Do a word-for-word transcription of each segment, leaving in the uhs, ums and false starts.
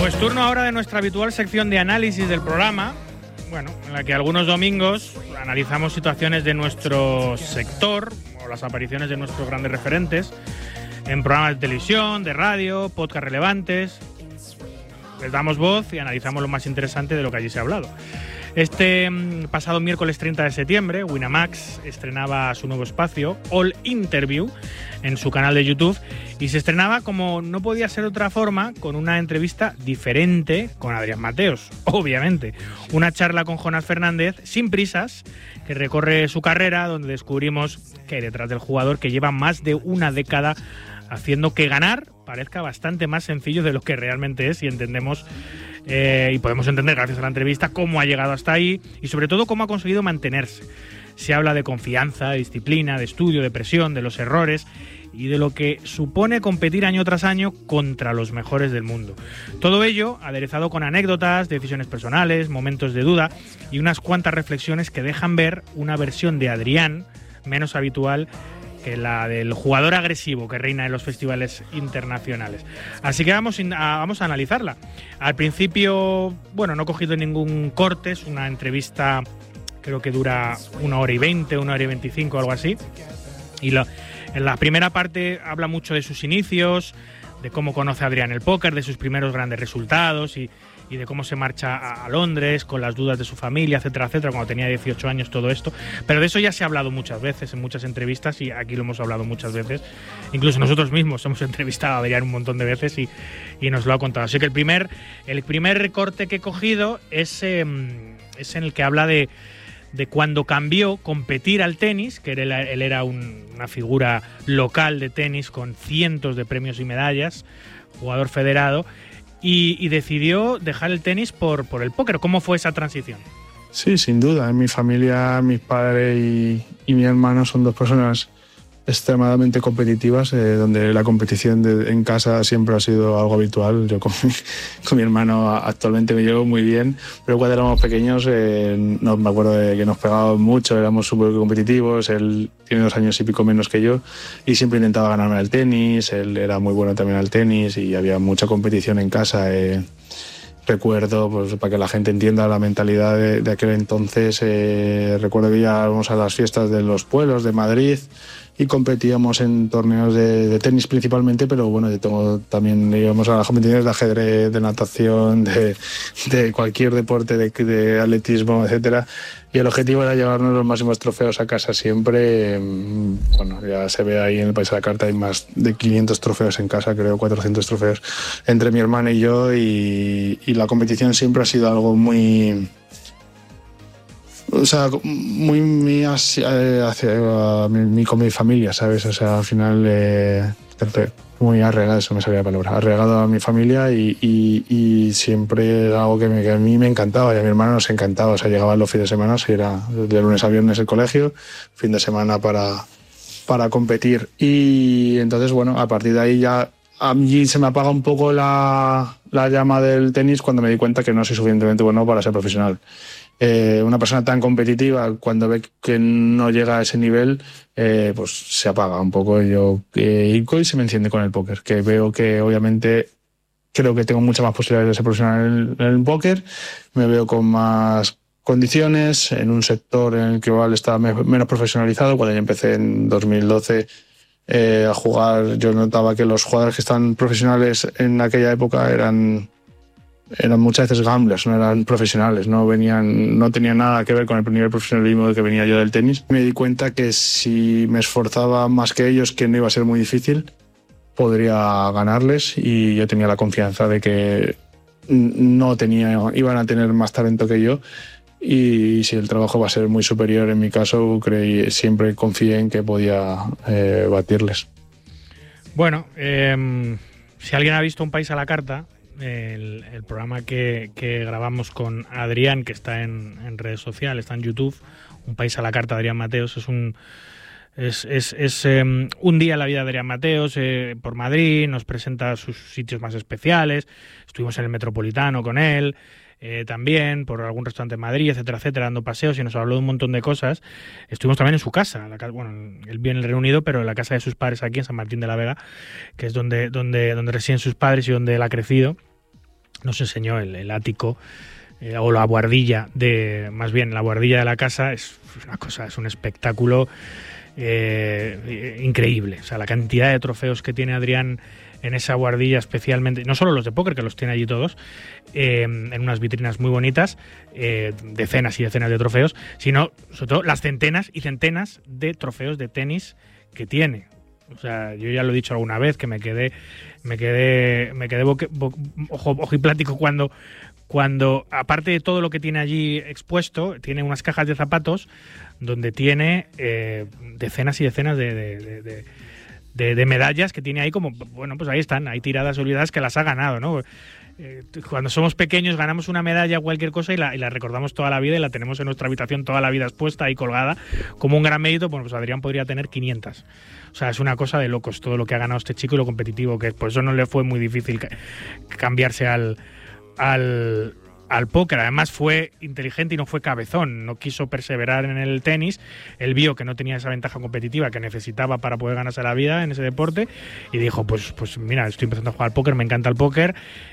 Pues turno ahora de nuestra habitual sección de análisis del programa, bueno, en la que algunos domingos analizamos situaciones de nuestro sector o las apariciones de nuestros grandes referentes en programas de televisión, de radio, podcast relevantes. Les damos voz y analizamos lo más interesante de lo que allí se ha hablado. Este mmm, pasado miércoles treinta de septiembre, Winamax estrenaba su nuevo espacio, All Interview, en su canal de YouTube, y se estrenaba, como no podía ser de otra forma, con una entrevista diferente con Adrián Mateos, obviamente. Una charla con Jonás Fernández, sin prisas, que recorre su carrera, donde descubrimos que hay detrás del jugador que lleva más de una década haciendo que ganar parezca bastante más sencillo de lo que realmente es, y entendemos eh, y podemos entender gracias a la entrevista cómo ha llegado hasta ahí y sobre todo cómo ha conseguido mantenerse. Se habla de confianza, de disciplina, de estudio, de presión, de los errores y de lo que supone competir año tras año contra los mejores del mundo. Todo ello aderezado con anécdotas, decisiones personales, momentos de duda y unas cuantas reflexiones que dejan ver una versión de Adrián menos habitual que la del jugador agresivo que reina en los festivales internacionales. Así que vamos a, vamos a analizarla. Al principio, bueno, no he cogido ningún corte, es una entrevista, creo que dura una hora y veinte, una hora y veinticinco, algo así. Y lo, en la primera parte habla mucho de sus inicios, de cómo conoce a Adrián el póker, de sus primeros grandes resultados y, y de cómo se marcha a, a Londres con las dudas de su familia, etcétera, etcétera, cuando tenía dieciocho años, todo esto. Pero de eso ya se ha hablado muchas veces, en muchas entrevistas, y aquí lo hemos hablado muchas veces. Incluso nosotros mismos hemos entrevistado a Adrián un montón de veces y, y nos lo ha contado. Así que el primer, el primer recorte que he cogido es, eh, es en el que habla de de cuando cambió competir al tenis, que él, él era un, una figura local de tenis con cientos de premios y medallas, jugador federado, y, y decidió dejar el tenis por, por el póker. ¿Cómo fue esa transición? Sí, sin duda. En mi familia, mi padre y, y mi hermano son dos personas extremadamente competitivas, eh, donde la competición de, en casa siempre ha sido algo habitual. Yo con mi, con mi hermano actualmente me llevo muy bien, pero cuando éramos pequeños eh, no me acuerdo de que nos pegábamos mucho, éramos súper competitivos. Él tiene dos años y pico menos que yo y siempre intentaba ganarme al tenis. Él era muy bueno también al tenis y había mucha competición en casa. Eh, Recuerdo, pues para que la gente entienda la mentalidad de, de aquel entonces, eh, recuerdo que íbamos a las fiestas de los pueblos de Madrid y competíamos en torneos de, de tenis principalmente, pero bueno, yo tengo, también íbamos a las competiciones de ajedrez, de natación, de, de cualquier deporte, de, de atletismo, etcétera. Y el objetivo era llevarnos los máximos trofeos a casa siempre. Bueno, ya se ve ahí en el país de la carta, hay más de quinientos trofeos en casa, creo, cuatrocientos trofeos entre mi hermana y yo, y, y la competición siempre ha sido algo muy... O sea, muy, muy hacia, hacia mi, con mi familia, ¿sabes? O sea, al final, eh, muy arraigado, eso me salía la palabra, arraigado a mi familia y, y, y siempre era algo que, me, que a mí me encantaba y a mi hermano nos encantaba. O sea, llegaban los fines de semana, si era de lunes a viernes el colegio, fin de semana para, para competir. Y entonces, bueno, a partir de ahí ya a mí se me apaga un poco la, la llama del tenis cuando me di cuenta que no soy suficientemente bueno para ser profesional. Eh, una persona tan competitiva, cuando ve que no llega a ese nivel, eh, pues se apaga un poco. Yo eh, y se me enciende con el póker, que veo que obviamente creo que tengo muchas más posibilidades de ser profesional en, en el póker. Me veo con más condiciones en un sector en el que igual estaba me, menos profesionalizado. Cuando yo empecé en dos mil doce eh, a jugar, yo notaba que los jugadores que estaban profesionales en aquella época eran eran muchas veces gamblers, no eran profesionales, no venían, no tenían nada que ver con el nivel profesionalismo que venía yo del tenis. Me di cuenta que si me esforzaba más que ellos, que no iba a ser muy difícil, podría ganarles, y yo tenía la confianza de que no tenía, iban a tener más talento que yo, y si el trabajo va a ser muy superior, en mi caso, creí, siempre confié en que podía eh, batirles. Bueno, eh, si alguien ha visto Un País a la Carta, El, el programa que, que grabamos con Adrián, que está en, en redes sociales, está en YouTube, Un País a la Carta, Adrián Mateos, es un es, es, es um, un día en la vida de Adrián Mateos eh, por Madrid, nos presenta sus sitios más especiales, estuvimos en el Metropolitano con él, eh, también por algún restaurante en Madrid, etcétera, etcétera, dando paseos, y nos habló de un montón de cosas. Estuvimos también en su casa, la, bueno, él vive en el Reino Unido, pero en la casa de sus padres aquí en San Martín de la Vega, que es donde, donde, donde residen sus padres y donde él ha crecido. nos enseñó el, el ático eh, o la buhardilla de, más bien la buhardilla de la casa es una cosa, es un espectáculo eh, increíble. O sea, la cantidad de trofeos que tiene Adrián en esa buhardilla, especialmente, no solo los de póker, que los tiene allí todos, eh, en unas vitrinas muy bonitas, eh, decenas y decenas de trofeos, sino sobre todo las centenas y centenas de trofeos de tenis que tiene. O sea, yo ya lo he dicho alguna vez, que me quedé me quedé me quedé boque, bo, ojo, ojiplático cuando cuando aparte de todo lo que tiene allí expuesto, tiene unas cajas de zapatos donde tiene eh, decenas y decenas de, de, de, de De, de medallas que tiene ahí, como, bueno, pues ahí están, hay tiradas olvidadas que las ha ganado, ¿no? Eh, cuando somos pequeños ganamos una medalla o cualquier cosa y la, y la recordamos toda la vida y la tenemos en nuestra habitación toda la vida expuesta ahí colgada como un gran mérito. Bueno, pues Adrián podría tener quinientas. O sea, es una cosa de locos todo lo que ha ganado este chico y lo competitivo que es. Por eso no le fue muy difícil cambiarse al, al, al póker. Además fue inteligente y no fue cabezón, no quiso perseverar en el tenis. Él vio que no tenía esa ventaja competitiva que necesitaba para poder ganarse la vida en ese deporte y dijo, pues, pues mira, estoy empezando a jugar al póker, me encanta el póker.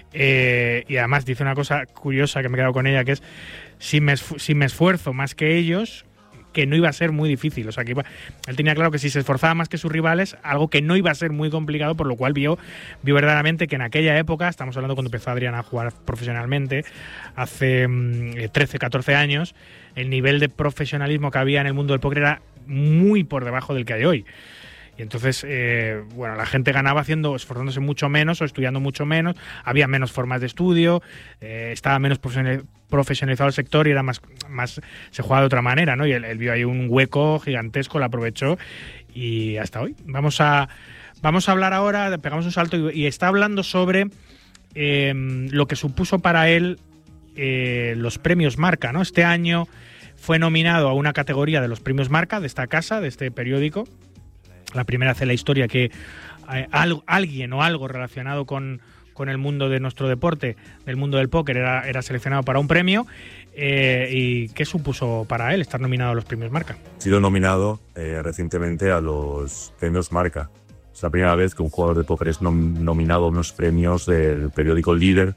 Eh, y además dice una cosa curiosa que me he quedado con ella, que es si me, si me esfuerzo más que ellos, que no iba a ser muy difícil. O sea, que iba, él tenía claro que si se esforzaba más que sus rivales, algo que no iba a ser muy complicado, por lo cual vio, vio verdaderamente que en aquella época, estamos hablando cuando empezó Adrián a jugar profesionalmente, hace mmm, trece, catorce años, el nivel de profesionalismo que había en el mundo del póker era muy por debajo del que hay hoy. Y entonces, eh, bueno, la gente ganaba haciendo, esforzándose mucho menos o estudiando mucho menos, había menos formas de estudio, eh, estaba menos profesionalizado el sector y era más, más se jugaba de otra manera, ¿no? Y él, él vio ahí un hueco gigantesco, lo aprovechó y hasta hoy. Vamos a, vamos a hablar ahora, pegamos un salto y, y está hablando sobre eh, lo que supuso para él eh, los premios Marca, ¿no? Este año fue nominado a una categoría de los premios Marca de esta casa, de este periódico. La primera vez en la historia que eh, algo, alguien o algo relacionado con, con el mundo de nuestro deporte, del mundo del póker, era, era seleccionado para un premio. Eh, ¿Y qué supuso para él estar nominado a los premios Marca? He sido nominado eh, recientemente a los premios Marca. Es la primera vez que un jugador de póker es nom- nominado a unos premios del periódico Líder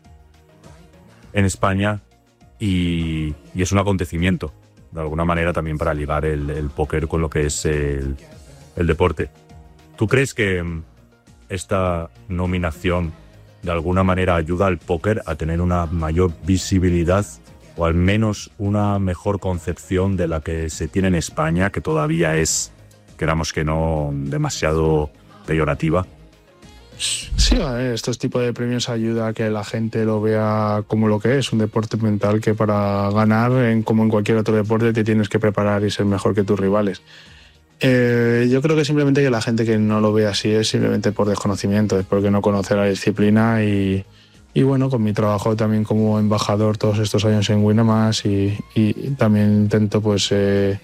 en España y, y es un acontecimiento, de alguna manera también para ligar el, el póker con lo que es el... el deporte. ¿Tú crees que esta nominación de alguna manera ayuda al póker a tener una mayor visibilidad o al menos una mejor concepción de la que se tiene en España, que todavía es, queramos que no, demasiado peyorativa? Sí, vale, estos tipos de premios ayuda a que la gente lo vea como lo que es, un deporte mental que para ganar, en, como en cualquier otro deporte, te tienes que preparar y ser mejor que tus rivales. Eh, yo creo que simplemente que la gente que no lo ve así es simplemente por desconocimiento, es porque no conoce la disciplina y, y bueno, con mi trabajo también como embajador todos estos años en Winamax y, y también intento pues eh,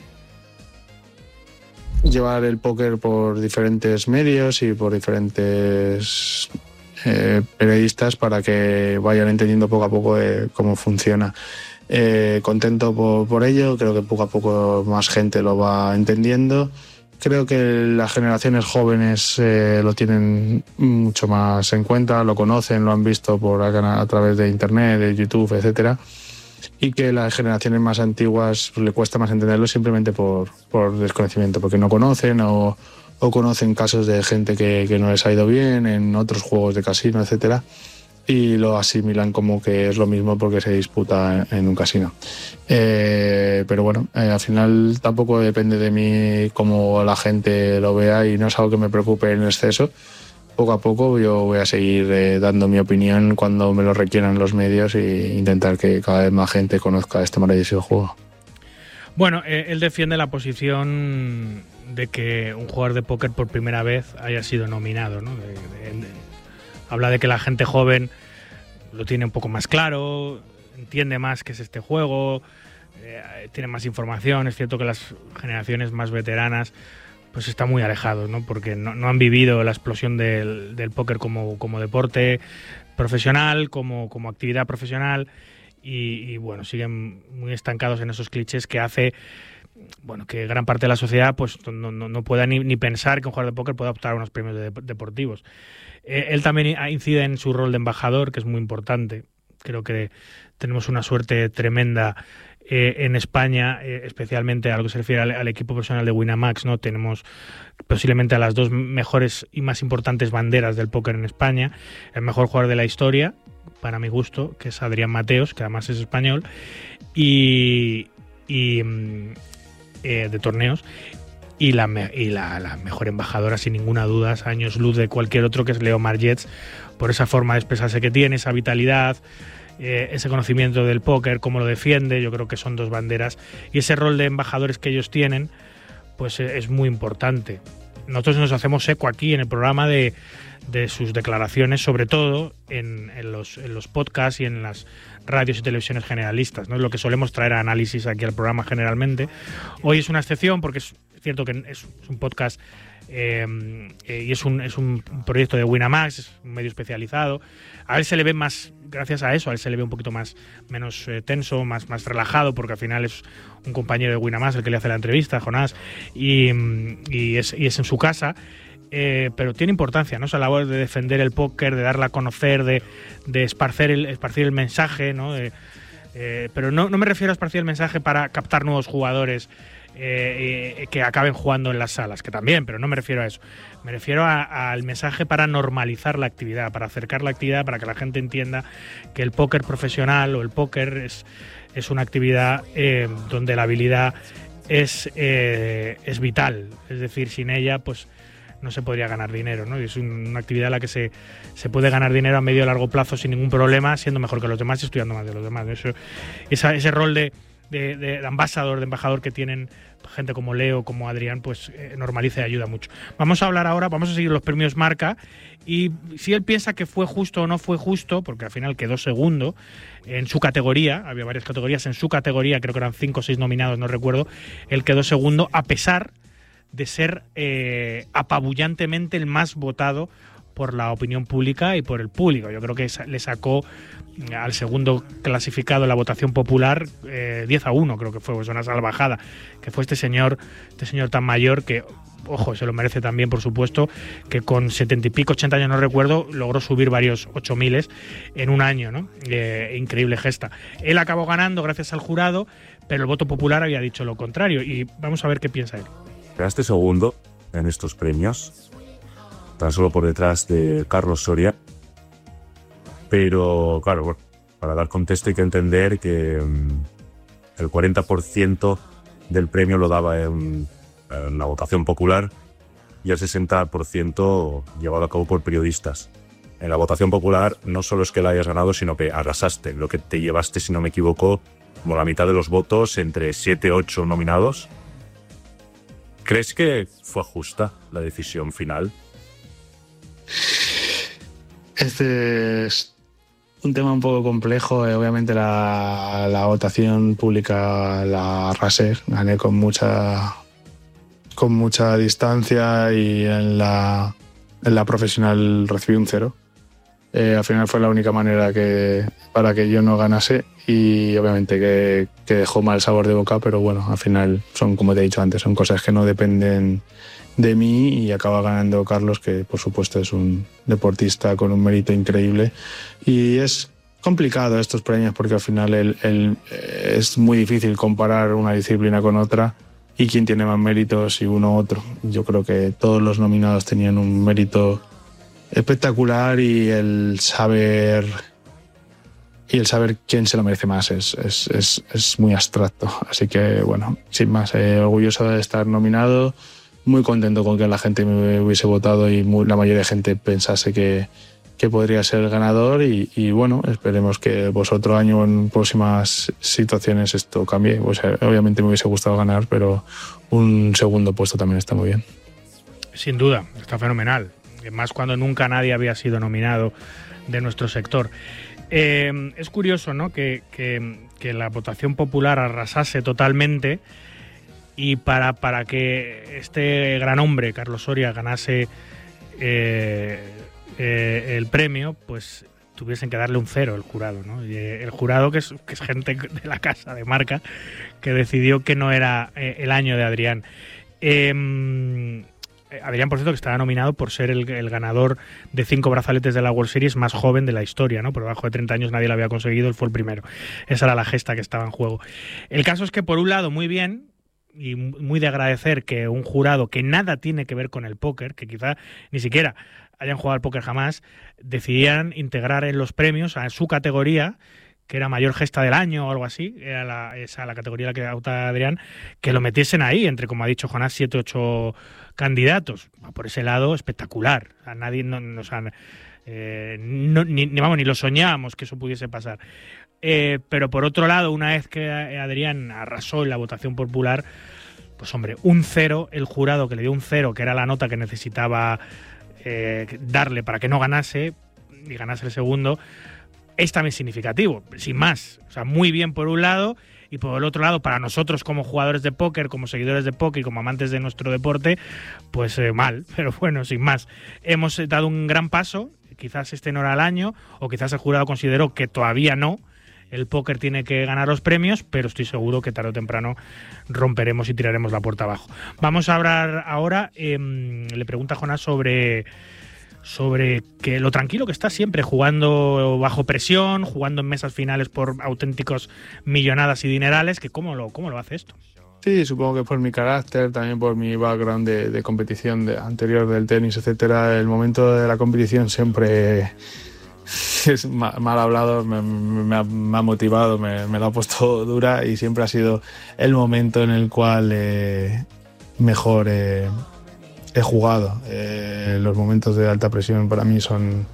llevar el póker por diferentes medios y por diferentes eh, periodistas para que vayan entendiendo poco a poco eh, cómo funciona. Eh, contento por, por ello, creo que poco a poco más gente lo va entendiendo. Creo que las generaciones jóvenes eh, lo tienen mucho más en cuenta, lo conocen, lo han visto por a, a través de internet, de YouTube, etcétera, y que las generaciones más antiguas pues, le cuesta más entenderlo simplemente por, por desconocimiento, porque no conocen o, o conocen casos de gente que, que no les ha ido bien en otros juegos de casino, etcétera, y lo asimilan como que es lo mismo porque se disputa en un casino. Eh, pero bueno, eh, al final tampoco depende de mí cómo la gente lo vea y no es algo que me preocupe en exceso. Poco a poco yo voy a seguir eh, dando mi opinión cuando me lo requieran los medios e intentar que cada vez más gente conozca este maravilloso juego. Bueno, eh, él defiende la posición de que un jugador de póker por primera vez haya sido nominado, ¿no? De, de, de, habla de que la gente joven lo tiene un poco más claro, entiende más qué es este juego, eh, tiene más información. Es cierto que las generaciones más veteranas pues están muy alejados, ¿no? Porque no, no han vivido la explosión del, del póker como, como deporte profesional, como, como actividad profesional y, y bueno, siguen muy estancados en esos clichés que hace bueno que gran parte de la sociedad pues no, no, no pueda ni, ni pensar que un jugador de póker pueda optar a unos premios de, deportivos. Eh, él también incide en su rol de embajador, que es muy importante, Creo que tenemos una suerte tremenda eh, en España, eh, especialmente a lo que se refiere al, al equipo profesional de Winamax, ¿no? Tenemos posiblemente a las dos mejores y más importantes banderas del póker en España. El mejor jugador de la historia, para mi gusto, que es Adrián Mateos, que además es español, y, y eh, de torneos. Y, la, y la, la mejor embajadora, sin ninguna duda, años luz de cualquier otro, que es Leo Margets, por esa forma de expresarse que tiene, esa vitalidad, eh, ese conocimiento del póker, cómo lo defiende. Yo creo que son dos banderas. Y ese rol de embajadores que ellos tienen, pues es muy importante. Nosotros nos hacemos eco aquí en el programa de, de sus declaraciones, sobre todo en, en, los, en los podcasts y en las radios y televisiones generalistas, ¿no? Es lo que solemos traer a análisis aquí al programa generalmente. Hoy es una excepción porque es cierto que es un podcast eh, eh, y es un, es un proyecto de Winamax, es un medio especializado. A él se le ve más, gracias a eso, a él se le ve un poquito más menos eh, tenso, más, más relajado, porque al final es un compañero de Winamax el que le hace la entrevista, Jonás, y, y, es, y es en su casa. Eh, pero tiene importancia, ¿no? Esa labor de defender el póker, de darla a conocer, de, de esparcer, el, esparcir el mensaje, ¿no? De, eh, pero no, no me refiero a esparcir el mensaje para captar nuevos jugadores eh, eh, que acaben jugando en las salas, que también, pero no me refiero a eso. Me refiero al mensaje para normalizar la actividad, para acercar la actividad, para que la gente entienda que el póker profesional o el póker es, es una actividad eh, donde la habilidad es, eh, es vital. Es decir, sin ella, pues no se podría ganar dinero, ¿no? Y es una actividad en la que se, se puede ganar dinero a medio y largo plazo sin ningún problema, siendo mejor que los demás y estudiando más de los demás. Eso, esa, ese rol de, de, de ambasador, de embajador que tienen gente como Leo, como Adrián, pues eh, normaliza y ayuda mucho. Vamos a hablar ahora, vamos a seguir los premios Marca, y si él piensa que fue justo o no fue justo, porque al final quedó segundo en su categoría, había varias categorías, en su categoría, creo que eran cinco o seis nominados, no recuerdo, él quedó segundo a pesar de ser eh, apabullantemente el más votado por la opinión pública y por el público. Yo creo que le sacó al segundo clasificado en la votación popular eh, diez a uno, creo que fue, pues una salvajada, que fue este señor, este señor tan mayor que, ojo, se lo merece también, por supuesto, que con setenta y pico, ochenta años, no recuerdo, logró subir varios ocho miles en un año, ¿no? Eh, increíble gesta. Él acabó ganando gracias al jurado, pero el voto popular había dicho lo contrario, y vamos a ver qué piensa él. Quedaste segundo en estos premios, tan solo por detrás de Carlos Soria. Pero, claro, bueno, para dar contexto hay que entender que um, el cuarenta por ciento del premio lo daba en, en la votación popular y el sesenta por ciento llevado a cabo por periodistas. En la votación popular no solo es que la hayas ganado, sino que arrasaste. Lo que te llevaste, si no me equivoco, como la mitad de los votos entre siete u ocho nominados. ¿Crees que fue justa la decisión final? Este es un tema un poco complejo. Eh, obviamente la, la votación pública la arrasé, gané con mucha, con mucha distancia, y en la, en la profesional recibí un cero. Eh, al final fue la única manera que, para que yo no ganase, y obviamente que, que dejó mal sabor de boca, pero bueno, al final son, como te he dicho antes, son cosas que no dependen de mí, y acaba ganando Carlos, que por supuesto es un deportista con un mérito increíble. Y es complicado estos premios porque al final el, el, es muy difícil comparar una disciplina con otra y quién tiene más méritos y uno u otro. Yo creo que todos los nominados tenían un mérito espectacular, y el saber y el saber quién se lo merece más es, es, es, es muy abstracto. Así que bueno, sin más, eh, orgulloso de estar nominado, muy contento con que la gente me hubiese votado y muy, la mayoría de gente pensase que, que podría ser el ganador, y, y bueno, esperemos que pues otro año en próximas situaciones esto cambie. O sea, obviamente me hubiese gustado ganar, pero un segundo puesto también está muy bien. Sin duda, está fenomenal. Más cuando nunca nadie había sido nominado de nuestro sector. Eh, es curioso, ¿no?, que, que, que la votación popular arrasase totalmente, y para, para que este gran hombre, Carlos Soria, ganase eh, eh, el premio, pues tuviesen que darle un cero el jurado, ¿no? Y, eh, el jurado, que es, que es gente de la casa de Marca, que decidió que no era eh, el año de Adrián. Eh, Adrián, por cierto, que estaba nominado por ser el, el ganador de cinco brazaletes de la World Series más joven de la historia, ¿no? Por debajo de treinta años nadie lo había conseguido, él fue el primero. Esa era la gesta que estaba en juego. El caso es que, por un lado, muy bien, y muy de agradecer que un jurado que nada tiene que ver con el póker, que quizá ni siquiera hayan jugado al póker jamás, decidían integrar en los premios a su categoría, que era mayor gesta del año o algo así, era la, esa la categoría la que vota Adrián, que lo metiesen ahí, entre, como ha dicho Jonás, siete, ocho candidatos. Por ese lado, espectacular. O sea, nadie, no, no, o sea, eh, no, ni, ni, vamos, ni lo soñábamos que eso pudiese pasar. Eh, pero por otro lado, una vez que Adrián arrasó en la votación popular, pues hombre, un cero, el jurado que le dio un cero, que era la nota que necesitaba eh, darle para que no ganase, y ganase el segundo, es también significativo, sin más. O sea, muy bien por un lado, y por el otro lado, para nosotros como jugadores de póker, como seguidores de póker y como amantes de nuestro deporte, pues eh, mal, pero bueno, sin más. Hemos dado un gran paso, quizás este no era el año, o quizás el jurado consideró que todavía no, el póker tiene que ganar los premios, pero estoy seguro que tarde o temprano romperemos y tiraremos la puerta abajo. Vamos a hablar ahora, eh, le pregunta a Jonás sobre... sobre que lo tranquilo que está siempre, jugando bajo presión, jugando en mesas finales por auténticos millonadas y dinerales, que cómo lo, cómo lo hace esto. Sí, supongo que por mi carácter, también por mi background de, de competición de, anterior del tenis, etcétera. El momento de la competición siempre es mal, mal hablado, me, me, ha, me ha motivado, me, me lo ha puesto dura, y siempre ha sido el momento en el cual eh, mejor... Eh, he jugado. Eh, los momentos de alta presión para mí son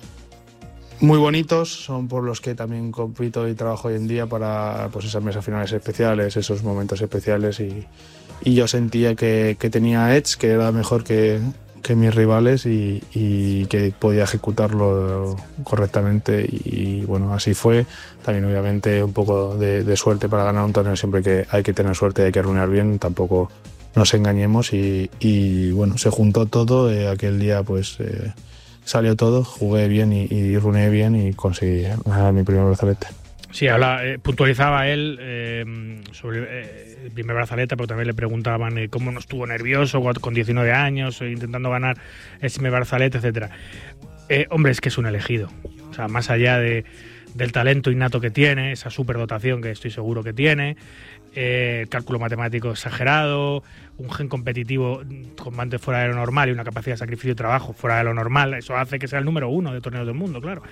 muy bonitos, son por los que también compito y trabajo hoy en día para, pues, esas mesas finales especiales, esos momentos especiales, y, y yo sentía que, que tenía edge, que era mejor que, que mis rivales, y, y que podía ejecutarlo correctamente, y, y bueno, así fue. También obviamente un poco de, de suerte para ganar un torneo, siempre que hay que tener suerte, hay que runear bien, tampoco nos engañemos, y, y bueno, se juntó todo. Eh, aquel día pues eh, salió todo, jugué bien y, y runeé bien y conseguí ganar mi primer brazalete. Sí, habla, eh, puntualizaba él eh, sobre eh, el primer brazalete, pero también le preguntaban eh, cómo no estuvo nervioso con diecinueve años, eh, intentando ganar ese primer brazalete, etcétera. Eh, hombre, es que es un elegido. O sea, más allá de, del talento innato que tiene, esa superdotación que estoy seguro que tiene, eh, cálculo matemático exagerado, un gen competitivo combate fuera de lo normal y una capacidad de sacrificio y trabajo fuera de lo normal, eso hace que sea el número uno de torneos del mundo, claro.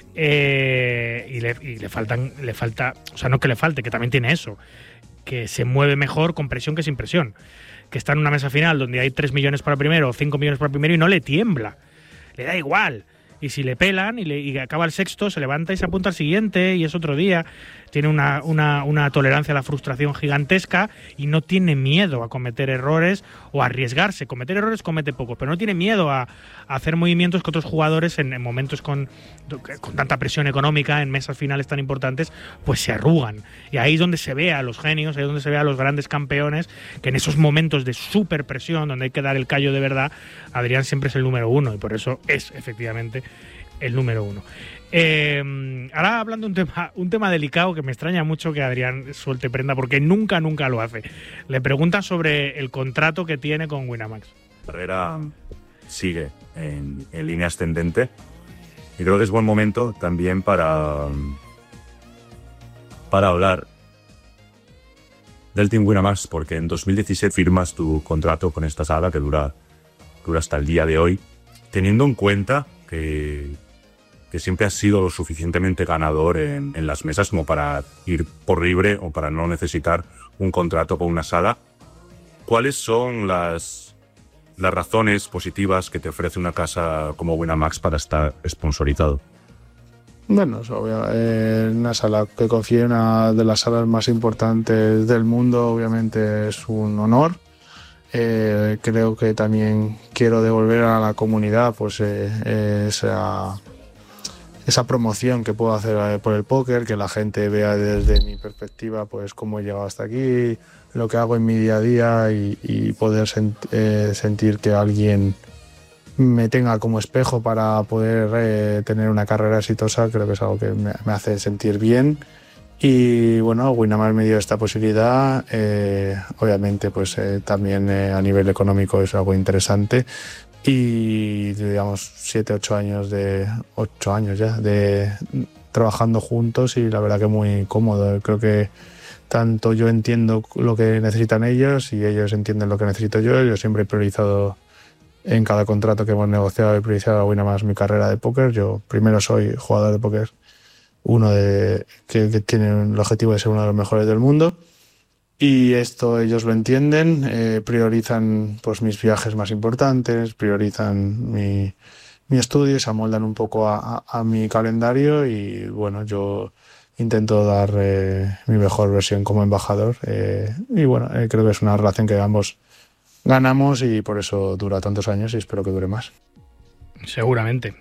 Eh, y, le, y le faltan, le falta, o sea, no que le falte, que también tiene eso, que se mueve mejor con presión que sin presión, que está en una mesa final donde hay tres millones para el primero o cinco millones para el primero y no le tiembla, le da igual. Y si le pelan y, le, y acaba el sexto, se levanta y se apunta al siguiente y es otro día. Tiene una, una, una tolerancia a la frustración gigantesca y no tiene miedo a cometer errores o a arriesgarse. Cometer errores comete poco, pero no tiene miedo a, a hacer movimientos que otros jugadores en, en momentos con, con tanta presión económica, en mesas finales tan importantes, pues se arrugan. Y ahí es donde se ve a los genios, ahí es donde se ve a los grandes campeones, que en esos momentos de súper presión, donde hay que dar el callo de verdad, Adrián siempre es el número uno y por eso es efectivamente el número uno. Eh, ahora hablando de un tema, un tema delicado que me extraña mucho que Adrián suelte prenda porque nunca, nunca lo hace. Le preguntan sobre el contrato que tiene con Winamax. La carrera sigue en, en línea ascendente y creo que es buen momento también para, para hablar del Team Winamax, porque en dos mil diecisiete firmas tu contrato con esta sala que dura, dura hasta el día de hoy, teniendo en cuenta que que siempre has sido lo suficientemente ganador en, en las mesas como para ir por libre o para no necesitar un contrato con una sala. ¿Cuáles son las, las razones positivas que te ofrece una casa como Winamax para estar sponsorizado? Bueno, es obvio. Eh, una sala que confíe en una de las salas más importantes del mundo, obviamente es un honor. Eh, creo que también quiero devolver a la comunidad pues eh, esa... esa promoción que puedo hacer por el póker, que la gente vea desde mi perspectiva pues cómo he llegado hasta aquí, lo que hago en mi día a día y, y poder sent, eh, sentir que alguien me tenga como espejo para poder eh, tener una carrera exitosa. Creo que es algo que me, me hace sentir bien Y bueno, Winamax me dio esta posibilidad. Eh, obviamente, pues eh, también eh, a nivel económico es algo interesante. Y digamos, siete, ocho años de. ocho años ya de trabajando juntos y la verdad que muy cómodo. Creo que tanto yo entiendo lo que necesitan ellos y ellos entienden lo que necesito yo. Yo siempre he priorizado en cada contrato que hemos negociado, he priorizado a Winamax mi carrera de póker. Yo primero soy jugador de póker, uno de que, que tiene el objetivo de ser uno de los mejores del mundo, y esto ellos lo entienden, eh, priorizan pues mis viajes más importantes, priorizan mi, mi estudio, se amoldan un poco a, a, a mi calendario y bueno, yo intento dar eh, mi mejor versión como embajador eh, y bueno, eh, creo que es una relación que ambos ganamos y por eso dura tantos años y espero que dure más. Seguramente.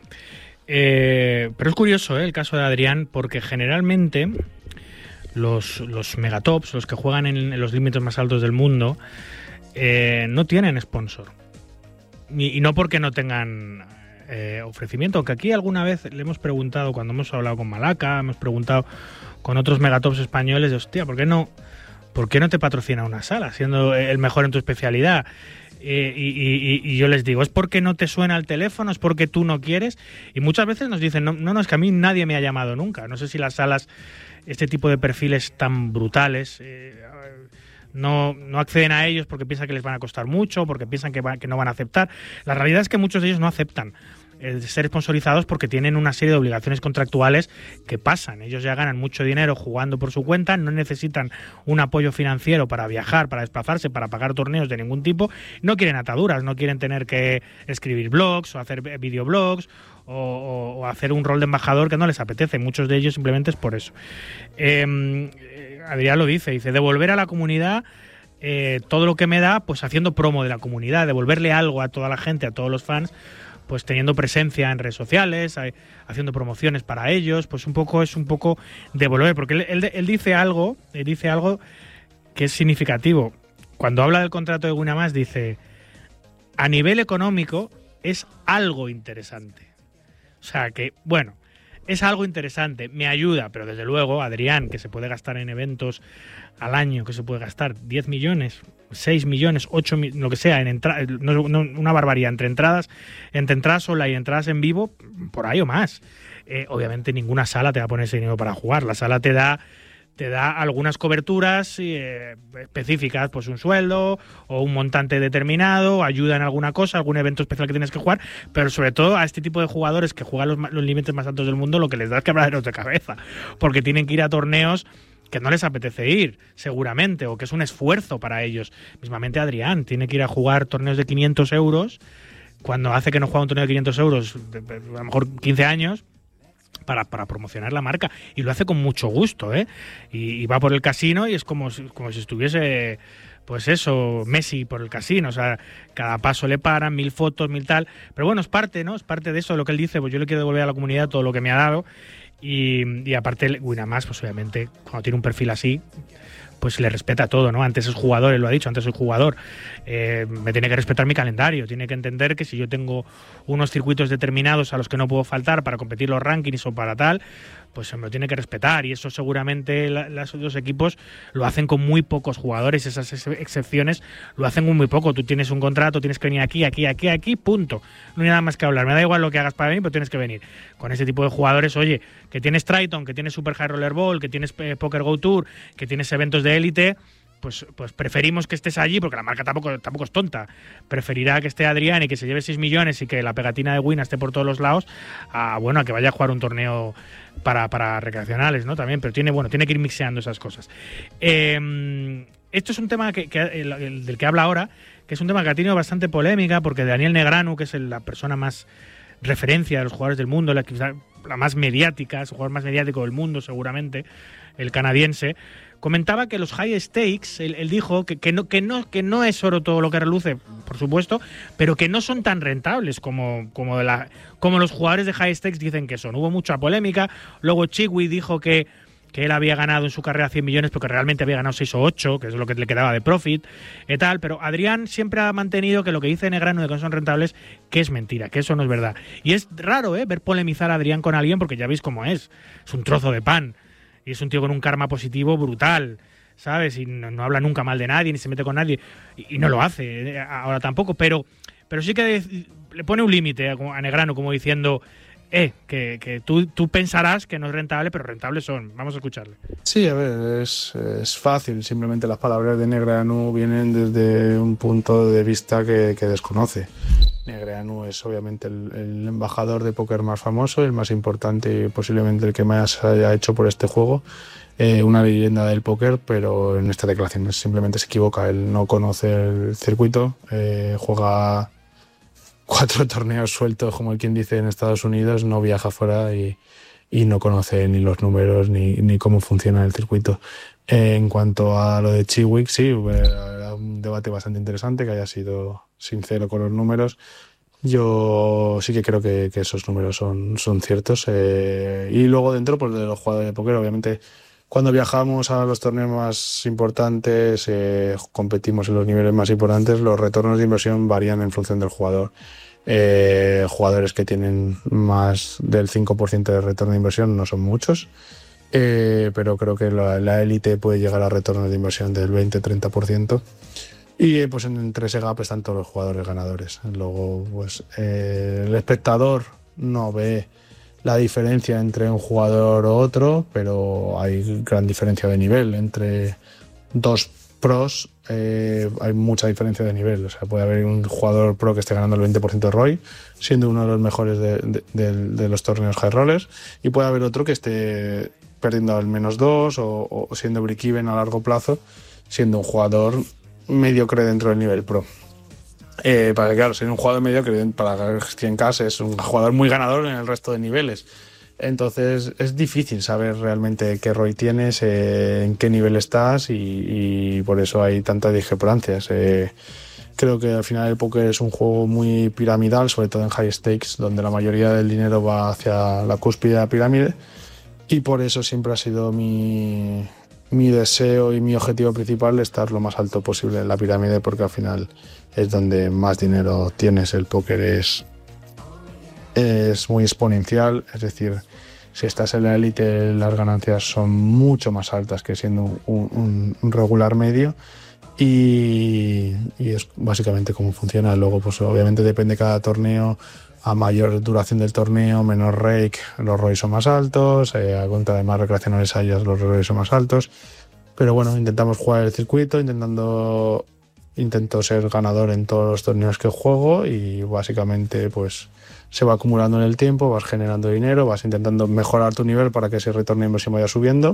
Eh, pero es curioso ¿eh? el caso de Adrián, porque generalmente los, los megatops, los que juegan en, en los límites más altos del mundo, eh, no tienen sponsor. Y, y no porque no tengan eh, ofrecimiento, aunque aquí alguna vez le hemos preguntado, cuando hemos hablado con Malaca, hemos preguntado con otros megatops españoles, de hostia, ¿por qué no, ¿por qué no te patrocina una sala, siendo el mejor en tu especialidad? Eh, y, y, y yo les digo, ¿es porque no te suena el teléfono? ¿Es porque tú no quieres? Y muchas veces nos dicen, no, no, no, es que a mí nadie me ha llamado nunca. No sé si las salas, este tipo de perfiles tan brutales, eh, no, no acceden a ellos porque piensan que les van a costar mucho, porque piensan que, va, que no van a aceptar. La realidad es que muchos de ellos no aceptan el ser sponsorizados porque tienen una serie de obligaciones contractuales que pasan. Ellos ya ganan mucho dinero jugando por su cuenta, no necesitan un apoyo financiero para viajar, para desplazarse, para pagar torneos de ningún tipo, no quieren ataduras, no quieren tener que escribir blogs o hacer videoblogs o, o, o hacer un rol de embajador que no les apetece. Muchos de ellos simplemente es por eso. Eh, Adrián lo dice, dice, devolver a la comunidad eh, todo lo que me da, pues haciendo promo de la comunidad, devolverle algo a toda la gente, a todos los fans, pues teniendo presencia en redes sociales, haciendo promociones para ellos, pues un poco es un poco devolver, porque él, él, él dice algo, él dice algo que es significativo. Cuando habla del contrato de Winamax dice, a nivel económico es algo interesante. O sea que, bueno, es algo interesante, me ayuda, pero desde luego, Adrián, que se puede gastar en eventos al año, que se puede gastar diez millones, seis millones, ocho millones, lo que sea, en entra no, no, una barbaridad, entre entradas, entre entradas online y entradas en vivo, por ahí o más. Eh, obviamente ninguna sala te va a poner ese dinero para jugar. La sala te da te da algunas coberturas eh, específicas, pues un sueldo o un montante determinado, ayuda en alguna cosa, algún evento especial que tienes que jugar, pero sobre todo a este tipo de jugadores que juegan los, los límites más altos del mundo, lo que les da es quebraderos de cabeza, porque tienen que ir a torneos que no les apetece ir, seguramente, o que es un esfuerzo para ellos. Mismamente Adrián tiene que ir a jugar torneos de quinientos euros, cuando hace que no juega un torneo de quinientos euros, a lo mejor quince años, Para, para promocionar la marca, y lo hace con mucho gusto, ¿eh? Y, y va por el casino y es como, como si estuviese, pues eso, Messi por el casino, o sea, cada paso le paran, mil fotos, mil tal, pero bueno, es parte, ¿no? Es parte de eso, de lo que él dice, pues yo le quiero devolver a la comunidad todo lo que me ha dado, y, y aparte Winamax, pues obviamente, cuando tiene un perfil así, pues le respeta todo, ¿no? Antes es jugador, él lo ha dicho, antes soy jugador, eh, me tiene que respetar mi calendario, tiene que entender que si yo tengo unos circuitos determinados a los que no puedo faltar para competir los rankings o para tal, pues se me lo tiene que respetar, y eso seguramente la, los dos equipos lo hacen con muy pocos jugadores, esas ex excepciones lo hacen con muy poco. Tú tienes un contrato, tienes que venir aquí, aquí, aquí, aquí, punto. No hay nada más que hablar, me da igual lo que hagas para mí, pero tienes que venir. Con ese tipo de jugadores, oye, que tienes Triton, que tienes Super High Roller Ball, que tienes eh, Poker Go Tour, que tienes eventos de élite, pues, pues preferimos que estés allí, porque la marca tampoco, tampoco es tonta. Preferirá que esté Adrián y que se lleve seis millones y que la pegatina de Wina esté por todos los lados, a, bueno, a que vaya a jugar un torneo para, para recreacionales, ¿no? También, pero tiene, bueno, tiene que ir mixeando esas cosas. Eh, esto es un tema que, que el, el, del que habla ahora, que es un tema que ha tenido bastante polémica, porque Daniel Negreanu, que es el, la persona más referencia de los jugadores del mundo, la, la más mediática, es el jugador más mediático del mundo seguramente, el canadiense, comentaba que los high stakes, él, él dijo que, que, no, que, no, que no es oro todo lo que reluce, por supuesto, pero que no son tan rentables como, como, de la, como los jugadores de high stakes dicen que son. Hubo mucha polémica, luego Chigui dijo que, que él había ganado en su carrera cien millones porque realmente había ganado seis o ocho, que es lo que le quedaba de profit y tal, pero Adrián siempre ha mantenido que lo que dice Negreanu de que no son rentables, que es mentira, que eso no es verdad. Y es raro, ¿eh?, ver polemizar a Adrián con alguien, porque ya veis cómo es, es un trozo de pan. y es un tío con un karma positivo brutal, ¿sabes? Y no, no habla nunca mal de nadie, ni se mete con nadie, y, y no lo hace, eh, ahora tampoco, pero, pero sí que le pone un límite a, a Negreanu, como diciendo... Eh, que, que tú, tú pensarás que no es rentable, pero rentables son. Vamos a escucharle. Sí, a ver, es, es fácil. Simplemente las palabras de Negreanu vienen desde un punto de vista que, que desconoce. Negreanu es obviamente el, el embajador de póker más famoso, el más importante y posiblemente el que más haya hecho por este juego. Eh, una leyenda del póker, pero en esta declaración simplemente se equivoca. Él no conoce el circuito, eh, juega... cuatro torneos sueltos, como quien dice, en Estados Unidos, no viaja fuera y, y no conoce ni los números ni, ni cómo funciona el circuito. Eh, en cuanto a lo de Chiwik, sí, era un debate bastante interesante, que haya sido sincero con los números. Yo sí que creo que, que esos números son, son ciertos. Eh, y luego dentro pues, de los jugadores de póker, obviamente, cuando viajamos a los torneos más importantes, eh, competimos en los niveles más importantes, los retornos de inversión varían en función del jugador. Eh, jugadores que tienen más del cinco por ciento de retorno de inversión no son muchos, eh, pero creo que la élite puede llegar a retornos de inversión del veinte a treinta por ciento. Y eh, pues entre ese gap están todos los jugadores ganadores. Luego, pues eh, el espectador no ve la diferencia entre un jugador u otro, pero hay gran diferencia de nivel. Entre dos pros eh, hay mucha diferencia de nivel. O sea, puede haber un jugador pro que esté ganando el veinte por ciento de R O I, siendo uno de los mejores de, de, de, de los torneos high rollers, y puede haber otro que esté perdiendo al menos dos o, o siendo break-even a largo plazo, siendo un jugador mediocre dentro del nivel pro. Eh, para que, claro, ser un jugador mediocre para cien K es un jugador muy ganador en el resto de niveles. Entonces es difícil saber realmente qué R O I tienes, eh, en qué nivel estás y, y por eso hay tantas discrepancias. Eh, creo que al final el póker es un juego muy piramidal, sobre todo en high stakes, donde la mayoría del dinero va hacia la cúspide de la pirámide, y por eso siempre ha sido mi, mi deseo y mi objetivo principal estar lo más alto posible en la pirámide, porque al final es donde más dinero tienes. El póker es, es muy exponencial, es decir, si estás en la élite las ganancias son mucho más altas que siendo un, un, un regular medio, y, y es básicamente cómo funciona. Luego pues obviamente depende de cada torneo. A mayor duración del torneo, menor rake, los R O I son más altos, eh, a cuenta de más recreacionales hayas, los R O I son más altos, pero bueno, intentamos jugar el circuito, intentando intento ser ganador en todos los torneos que juego, y básicamente pues se va acumulando en el tiempo, vas generando dinero, vas intentando mejorar tu nivel para que ese retorno de inversión vaya subiendo,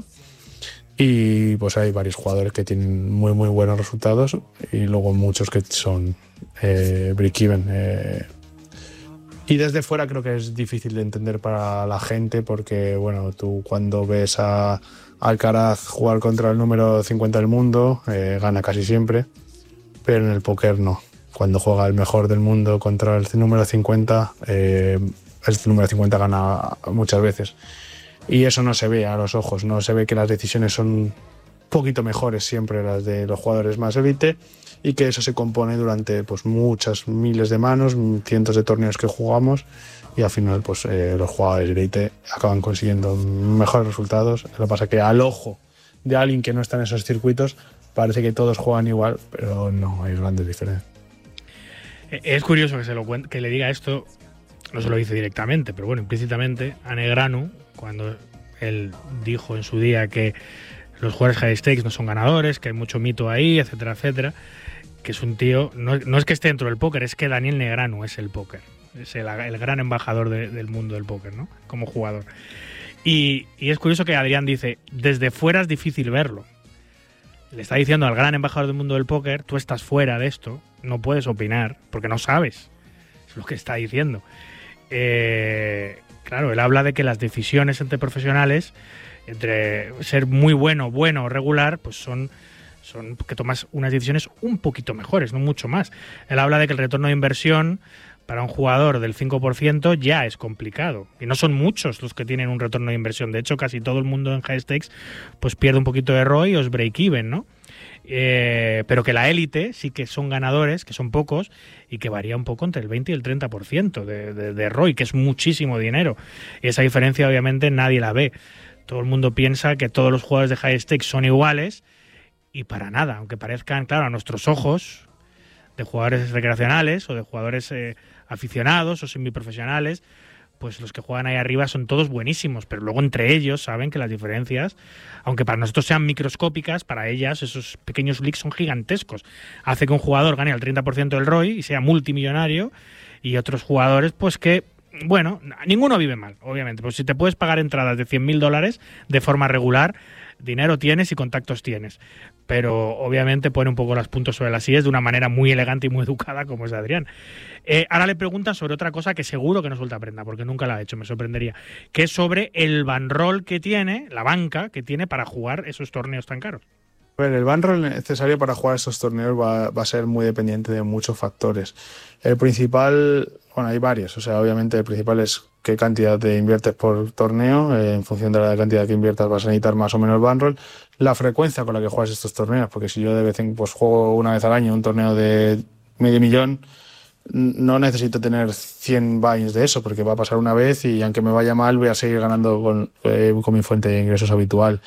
y pues hay varios jugadores que tienen muy muy buenos resultados y luego muchos que son eh, break-even. Eh, y desde fuera creo que es difícil de entender para la gente, porque bueno, tú cuando ves a Alcaraz jugar contra el número cincuenta del mundo, eh, gana casi siempre, pero en el póker no. Cuando juega el mejor del mundo contra el número cincuenta, eh, el número cincuenta gana muchas veces. Y eso no se ve a los ojos, no se ve que las decisiones son un poquito mejores siempre las de los jugadores más élite, y que eso se compone durante pues muchas miles de manos, cientos de torneos que jugamos, y al final pues eh, los jugadores de élite acaban consiguiendo mejores resultados. Lo que pasa es que al ojo de alguien que no está en esos circuitos parece que todos juegan igual, pero no, hay grandes diferencias. Es curioso que, se lo cuente, que le diga esto, no se lo dice directamente, pero bueno, implícitamente, a Negreanu, cuando él dijo en su día que los jugadores high stakes no son ganadores, que hay mucho mito ahí, etcétera, etcétera, que es un tío, no, no es que esté dentro del póker, es que Daniel Negreanu es el póker, es el, el gran embajador de, del mundo del póker, ¿no? Como jugador. Y, y es curioso que Adrián dice, desde fuera es difícil verlo. Le está diciendo al gran embajador del mundo del póker, tú estás fuera de esto, no puedes opinar, porque no sabes. Es lo que está diciendo. Eh, claro, él habla de que las decisiones entre profesionales, entre ser muy bueno, bueno o regular, pues son, son que tomas unas decisiones un poquito mejores, no mucho más. Él habla de que el retorno de inversión para un jugador del cinco por ciento ya es complicado. Y no son muchos los que tienen un retorno de inversión. De hecho, casi todo el mundo en high stakes pues pierde un poquito de R O I o es break-even, ¿no? Eh, pero que la élite sí que son ganadores, que son pocos, y que varía un poco entre el veinte y el treinta por ciento de, de, de R O I, que es muchísimo dinero. Y esa diferencia obviamente nadie la ve. todo el mundo piensa que todos los jugadores de high stakes son iguales y para nada, aunque parezcan, claro, a nuestros ojos, de jugadores recreacionales o de jugadores eh, aficionados o semiprofesionales, pues los que juegan ahí arriba son todos buenísimos, pero luego entre ellos saben que las diferencias, aunque para nosotros sean microscópicas, para ellas esos pequeños leaks son gigantescos. Hace que un jugador gane el treinta por ciento del R O I y sea multimillonario, y otros jugadores pues que, bueno, ninguno vive mal, obviamente, pues si te puedes pagar entradas de cien mil dólares de forma regular, dinero tienes y contactos tienes, pero obviamente pone un poco los puntos sobre las íes de una manera muy elegante y muy educada como es Adrián. Eh, ahora le preguntan sobre otra cosa que seguro que no suelta prenda, porque nunca la ha hecho, me sorprendería, que es sobre el bankroll que tiene, la banca que tiene para jugar esos torneos tan caros. A ver, el bankroll necesario para jugar estos torneos va, va a ser muy dependiente de muchos factores. El principal, bueno, hay varios, o sea, obviamente el principal es qué cantidad te inviertes por torneo. Eh, en función de la cantidad que inviertas vas a necesitar más o menos bankroll. La frecuencia con la que juegas estos torneos, porque si yo de vez en pues juego una vez al año un torneo de medio millón, no necesito tener cien buy-ins de eso, porque va a pasar una vez y aunque me vaya mal voy a seguir ganando con, eh, con mi fuente de ingresos habitual.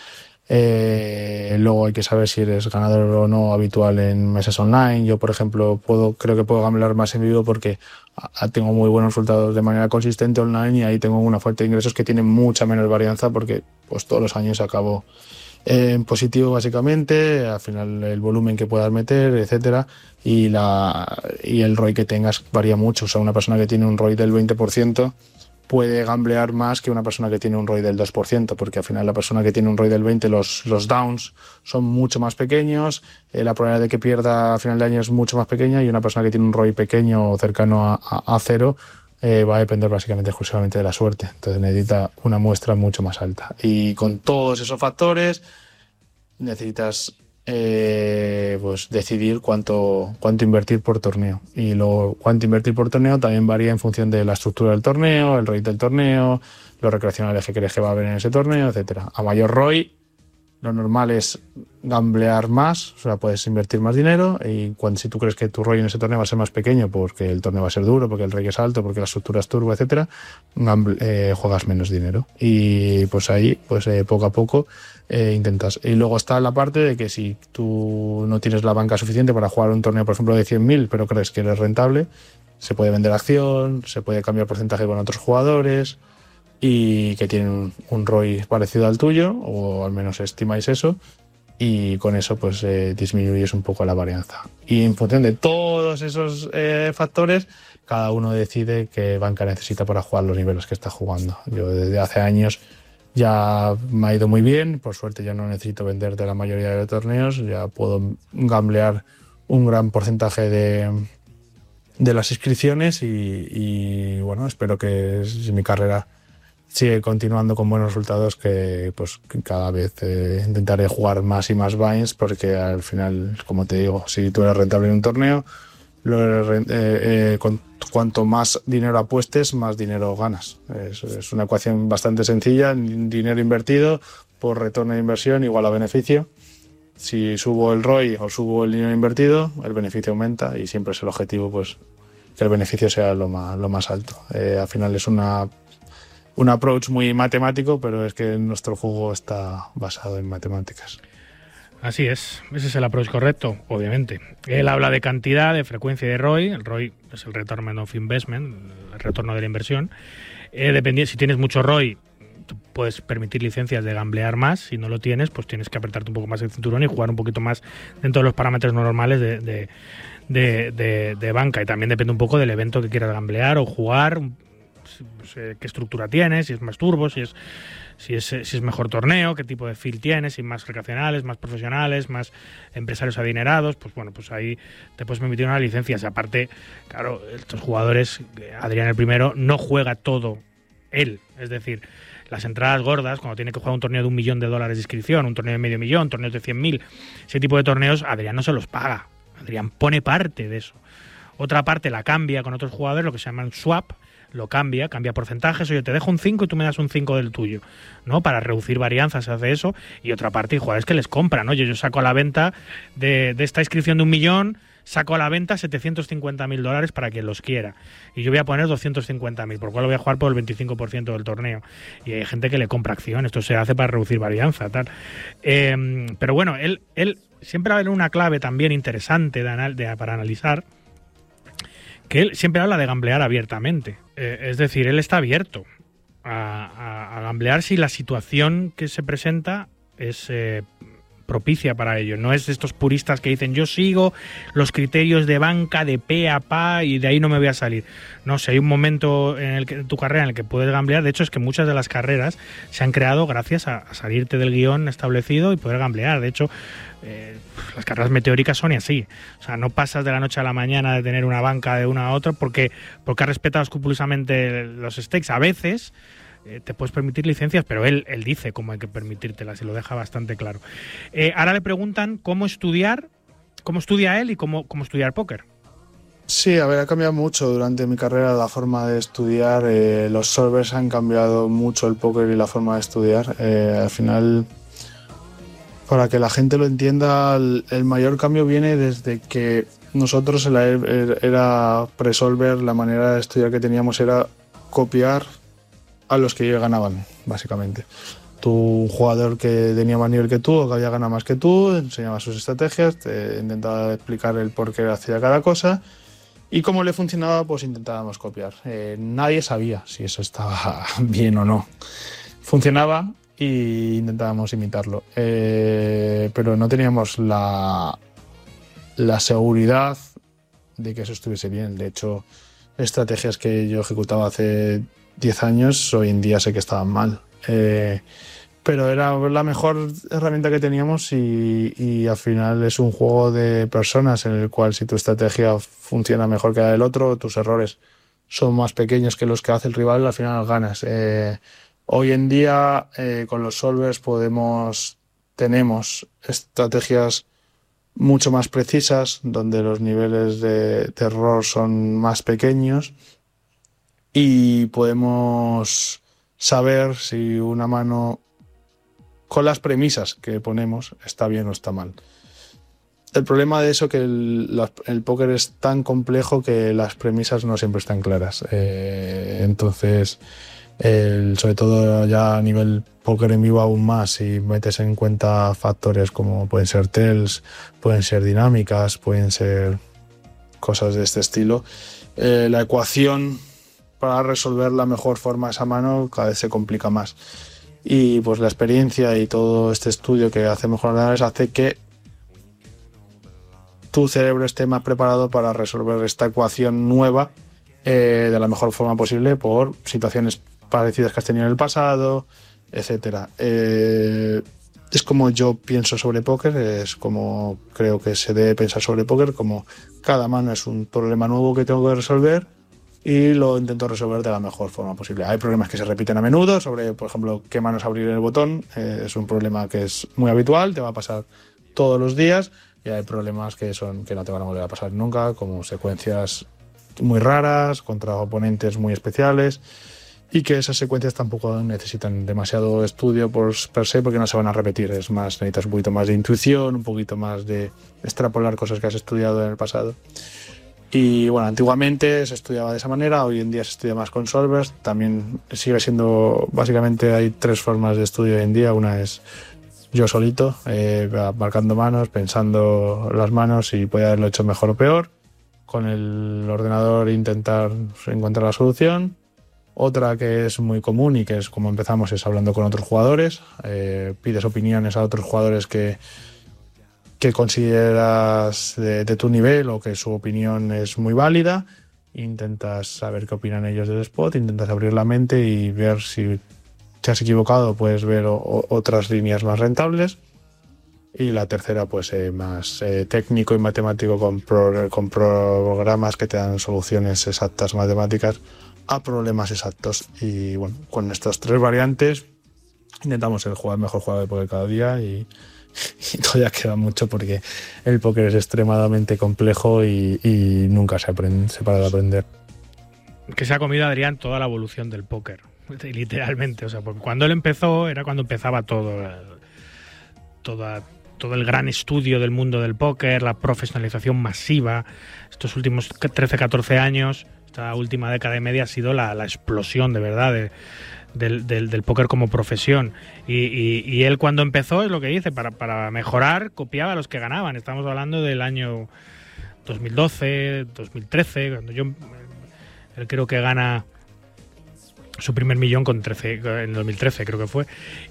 Eh, luego hay que saber si eres ganador o no habitual en mesas online. Yo, por ejemplo, puedo creo que puedo gamblar más en vivo porque a, tengo muy buenos resultados de manera consistente online, y ahí tengo una fuente de ingresos que tiene mucha menos varianza porque pues todos los años acabo eh, en positivo básicamente, al final el volumen que puedas meter, etcétera, y la y el R O I que tengas varía mucho. O sea, una persona que tiene un R O I del veinte por ciento puede gamblear más que una persona que tiene un R O I del dos por ciento, porque al final la persona que tiene un R O I del veinte por ciento, los, los downs son mucho más pequeños, eh, la probabilidad de que pierda a final de año es mucho más pequeña, y una persona que tiene un R O I pequeño o cercano a, a, a cero eh, va a depender básicamente exclusivamente de la suerte. Entonces necesita una muestra mucho más alta. Y con todos esos factores necesitas Eh, pues decidir cuánto, cuánto invertir por torneo. Y luego cuánto invertir por torneo también varía en función de la estructura del torneo, el R O I del torneo, los recreacionales que crees que va a haber en ese torneo, etcétera. A mayor R O I, lo normal es gamblear más, o sea, puedes invertir más dinero, y cuando, si tú crees que tu R O I en ese torneo va a ser más pequeño porque el torneo va a ser duro, porque el R O I es alto, porque la estructura es turbo, etcétera, gamble, eh, juegas menos dinero. Y pues ahí, pues eh, poco a poco eh, intentas. Y luego está la parte de que si tú no tienes la banca suficiente para jugar un torneo, por ejemplo, de cien mil, pero crees que eres rentable, se puede vender acción, se puede cambiar porcentaje con otros jugadores y que tienen un, un R O I parecido al tuyo, o al menos estimáis eso, y con eso pues eh, disminuyes un poco la varianza. Y en función de todos esos eh, factores, cada uno decide qué banca necesita para jugar los niveles que está jugando. Yo desde hace años ya me ha ido muy bien, por suerte ya no necesito vender de la mayoría de torneos, ya puedo gamblear un gran porcentaje de, de las inscripciones, y, y bueno, espero que si mi carrera sigue continuando con buenos resultados, que pues que cada vez eh, intentaré jugar más y más binds, porque al final, como te digo, si tú eres rentable en un torneo, lo eres, eh, eh, con, cuanto más dinero apuestes, más dinero ganas. Es, es una ecuación bastante sencilla: dinero invertido por retorno de inversión igual a beneficio. Si subo el R O I o subo el dinero invertido, el beneficio aumenta, y siempre es el objetivo pues que el beneficio sea lo más, lo más alto. Eh, al final es una un approach muy matemático, pero es que nuestro juego está basado en matemáticas. Así es, ese es el approach correcto, obviamente. Él habla de cantidad, de frecuencia y de R O I. El R O I es el Return of Investment, el retorno de la inversión. Eh, dependiendo, si tienes mucho R O I, puedes permitir licencias de gamblear más. Si no lo tienes, pues tienes que apretarte un poco más el cinturón y jugar un poquito más dentro de los parámetros normales de, de, de, de, de banca. Y también depende un poco del evento que quieras gamblear o jugar, qué estructura tienes, si es más turbo, si es si es si es mejor torneo, qué tipo de feel tienes, si más recreacionales, más profesionales, más empresarios adinerados, pues bueno, pues ahí te puedes permitir una licencia. Y aparte, claro, estos jugadores, Adrián el primero, no juega todo él, es decir, las entradas gordas, cuando tiene que jugar un torneo de un millón de dólares de inscripción, un torneo de medio millón, torneos de cien mil, ese tipo de torneos, Adrián no se los paga, Adrián pone parte de eso. Otra parte la cambia con otros jugadores, lo que se llaman swap, lo cambia, cambia porcentajes, oye, te dejo un cinco y tú me das un cinco del tuyo, ¿no? Para reducir varianzas se hace eso. Y otra parte, hay jugadores que les compran, ¿no? Yo, yo saco a la venta de, de esta inscripción de un millón, saco a la venta setecientos cincuenta mil dólares para quien los quiera. Y yo voy a poner doscientos cincuenta mil, por lo cual lo voy a jugar por el veinticinco por ciento del torneo. Y hay gente que le compra acción, esto se hace para reducir varianza, tal. Eh, pero bueno, él, él siempre habla de una clave también interesante de anal- de, para analizar, que él siempre habla de gamblear abiertamente. Eh, es decir, él está abierto a, a, a gamblear si la situación que se presenta es eh, propicia para ello. No es de estos puristas que dicen yo sigo los criterios de banca de pe a pa y de ahí no me voy a salir. No, si hay un momento en, el que, en tu carrera en el que puedes gamblear, de hecho es que muchas de las carreras se han creado gracias a, a salirte del guión establecido y poder gamblear. De hecho, eh, las carreras meteóricas son así. O sea, no pasas de la noche a la mañana de tener una banca de una a otra porque, porque has respetado escrupulosamente los stakes. A veces eh, te puedes permitir licencias, pero él, él dice cómo hay que permitírtelas y lo deja bastante claro. Eh, ahora le preguntan cómo estudiar, cómo estudia él y cómo, cómo estudiar póker. Sí, a ver, ha cambiado mucho durante mi carrera la forma de estudiar. Eh, los solvers han cambiado mucho el póker y la forma de estudiar. Eh, al final, para que la gente lo entienda, el, el mayor cambio viene desde que nosotros en la era pre-solver, la manera de estudiar que teníamos era copiar a los que ganaban, básicamente. Tú, un jugador que tenía más nivel que tú o que había ganado más que tú, enseñaba sus estrategias, te intentaba explicar el por qué hacía cada cosa y cómo le funcionaba, pues intentábamos copiar. Eh, nadie sabía si eso estaba bien o no. Funcionaba y intentábamos imitarlo. Eh, pero no teníamos la, la seguridad de que eso estuviese bien. De hecho, estrategias que yo ejecutaba hace diez años, hoy en día sé que estaban mal. Eh, pero era la mejor herramienta que teníamos y, y al final es un juego de personas en el cual si tu estrategia funciona mejor que la del otro, tus errores son más pequeños que los que hace el rival, al final ganas. Eh, hoy en día eh, con los solvers podemos, tenemos estrategias mucho más precisas donde los niveles de, de error son más pequeños y podemos saber si una mano con las premisas que ponemos está bien o está mal. El problema de eso es que el, la, el póker es tan complejo que las premisas no siempre están claras. Eh, entonces, el, sobre todo ya a nivel póker en vivo aún más, si metes en cuenta factores como pueden ser tells, pueden ser dinámicas, pueden ser cosas de este estilo, eh, la ecuación para resolver la mejor forma esa mano cada vez se complica más. Y pues la experiencia y todo este estudio que hacemos con ordenadores hace que tu cerebro esté más preparado para resolver esta ecuación nueva eh, de la mejor forma posible por situaciones parecidas que has tenido en el pasado, etcétera. Eh, es como yo pienso sobre póker, es como creo que se debe pensar sobre póker, como cada mano es un problema nuevo que tengo que resolver y lo intento resolver de la mejor forma posible. Hay problemas que se repiten a menudo sobre, por ejemplo, qué manos abrir el botón. Eh, es un problema que es muy habitual, te va a pasar todos los días, y hay problemas que son que no te van a volver a pasar nunca, como secuencias muy raras contra oponentes muy especiales, y que esas secuencias tampoco necesitan demasiado estudio por per se porque no se van a repetir. Es más, necesitas un poquito más de intuición, un poquito más de extrapolar cosas que has estudiado en el pasado. Y bueno, antiguamente se estudiaba de esa manera, hoy en día se estudia más con solvers. También sigue siendo, básicamente hay tres formas de estudio hoy en día. Una es yo solito, eh, marcando manos, pensando las manos y puede haberlo hecho mejor o peor. Con el ordenador intentar encontrar la solución. Otra que es muy común y que es como empezamos es hablando con otros jugadores. Eh, pides opiniones a otros jugadores que que consideras de, de tu nivel o que su opinión es muy válida, intentas saber qué opinan ellos del spot, intentas abrir la mente y ver si te has equivocado, puedes ver o, o, otras líneas más rentables. Y la tercera, pues eh, más eh, técnico y matemático con, pro, con programas que te dan soluciones exactas matemáticas a problemas exactos. Y bueno, con estas tres variantes intentamos el jugar mejor jugador de póker cada día y y todavía queda mucho porque el póker es extremadamente complejo y, y nunca se, aprende, se para de aprender. Que se ha comido, Adrián, toda la evolución del póker, literalmente. O sea, porque cuando él empezó era cuando empezaba todo, toda, todo el gran estudio del mundo del póker, la profesionalización masiva, estos últimos trece, catorce años, esta última década y media ha sido la, la explosión de verdad de, del, del, del póker como profesión. Y, y, y él cuando empezó, es lo que dice, para, para mejorar copiaba a los que ganaban. Estamos hablando del año dos mil doce, dos mil trece, cuando yo, él creo que gana su primer millón con trece, en dos mil trece creo que fue,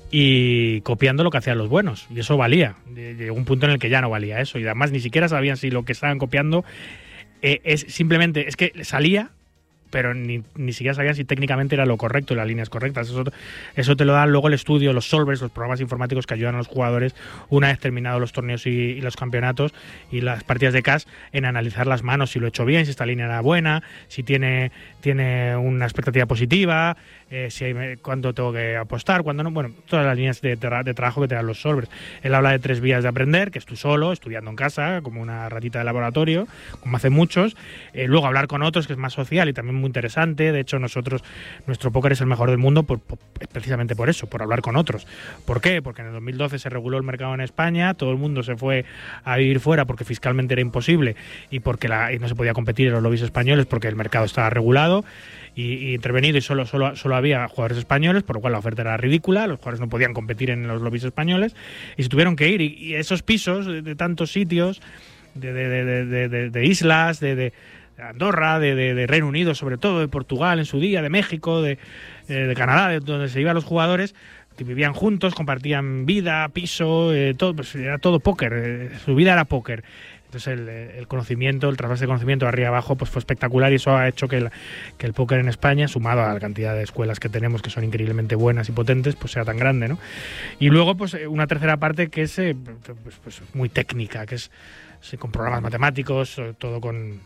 y copiando lo que hacían los buenos, y eso valía. Llegó un punto en el que ya no valía eso, y además ni siquiera sabían si lo que estaban copiando eh, es simplemente, es que salía, pero ni, ni siquiera sabían si técnicamente era lo correcto y las líneas correctas. Eso, eso te lo da luego el estudio, los solvers, los programas informáticos que ayudan a los jugadores una vez terminados los torneos y, y los campeonatos y las partidas de cash, en analizar las manos, si lo he hecho bien, si esta línea era buena, si tiene, tiene una expectativa positiva, eh, si hay, cuándo tengo que apostar, cuándo no. Bueno, todas las líneas de, de, de trabajo que te dan los solvers. Él habla de tres vías de aprender, que es tú solo, estudiando en casa, como una ratita de laboratorio, como hacen muchos. Eh, luego hablar con otros, que es más social y también muy interesante. De hecho, nosotros, nuestro póker es el mejor del mundo por, por, precisamente por eso, por hablar con otros. ¿Por qué? Porque en el dos mil doce se reguló el mercado en España, todo el mundo se fue a vivir fuera porque fiscalmente era imposible y porque la, y no se podía competir en los lobbies españoles porque el mercado estaba regulado y, y intervenido y solo, solo, solo había jugadores españoles, por lo cual la oferta era ridícula, los jugadores no podían competir en los lobbies españoles y se tuvieron que ir. Y, y esos pisos de, de tantos sitios, de, de, de, de, de, de islas, de... de Andorra, de, de, de Reino Unido sobre todo, de Portugal en su día, de México, de, de Canadá, de donde se iban los jugadores, que vivían juntos, compartían vida, piso, eh, todo, pues era todo póker, eh, su vida era póker. Entonces el, el conocimiento, el trasvase de conocimiento de arriba abajo pues fue espectacular y eso ha hecho que el, que el póker en España, sumado a la cantidad de escuelas que tenemos que son increíblemente buenas y potentes, pues sea tan grande, ¿no? Y luego pues una tercera parte que es eh, pues, pues muy técnica, que es eh, con programas matemáticos, todo con...